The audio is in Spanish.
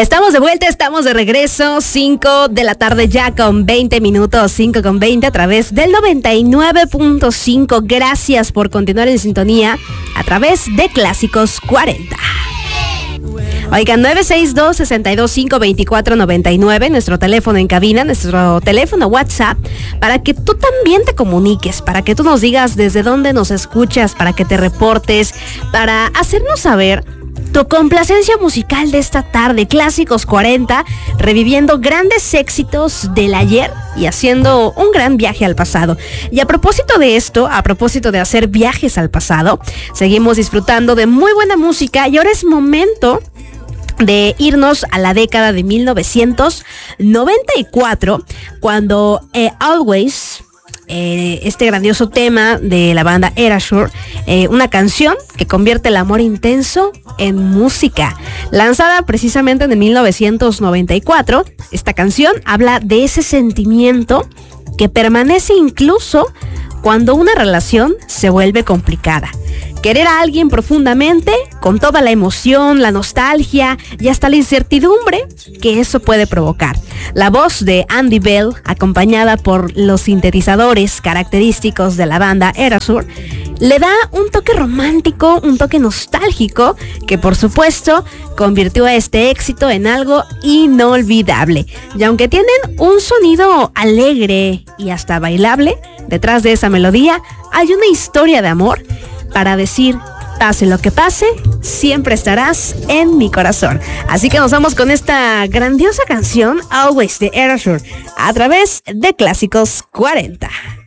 Estamos de vuelta, estamos de regreso, 5 de la tarde ya con 20 minutos, 5 con 20 a través del 99.5. Gracias por continuar en sintonía a través de Clásicos 40. Oigan, 962-625-2499, nuestro teléfono en cabina, nuestro teléfono WhatsApp, para que tú también te comuniques, para que tú nos digas desde dónde nos escuchas, para que te reportes, para hacernos saber tu complacencia musical de esta tarde. Clásicos 40, reviviendo grandes éxitos del ayer y haciendo un gran viaje al pasado. Y a propósito de esto, a propósito de hacer viajes al pasado, seguimos disfrutando de muy buena música y ahora es momento de irnos a la década de 1994, cuando Always, este grandioso tema de la banda Erasure, una canción que convierte el amor intenso en música. Lanzada precisamente en el 1994, esta canción habla de ese sentimiento que permanece incluso cuando una relación se vuelve complicada. Querer a alguien profundamente, con toda la emoción, la nostalgia y hasta la incertidumbre que eso puede provocar. La voz de Andy Bell, acompañada por los sintetizadores característicos de la banda Erasure, le da un toque romántico, un toque nostálgico, que por supuesto convirtió a este éxito en algo inolvidable. Y aunque tienen un sonido alegre y hasta bailable, detrás de esa melodía hay una historia de amor para decir: pase lo que pase, siempre estarás en mi corazón. Así que nos vamos con esta grandiosa canción, Always, de Erasure, a través de Clásicos 40.